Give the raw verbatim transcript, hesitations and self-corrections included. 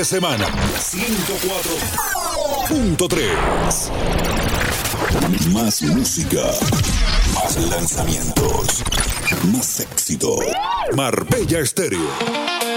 de semana. ciento cuatro punto tres. Más música. Más lanzamientos. Más éxito. Marbella Estéreo.